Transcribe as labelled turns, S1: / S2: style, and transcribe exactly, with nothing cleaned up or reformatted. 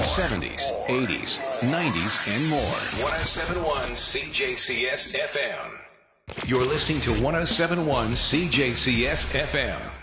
S1: seventies, eighties, nineties, and more.
S2: one oh seven point one C J C S F M.
S1: You're listening to one oh seven point one C J C S F M.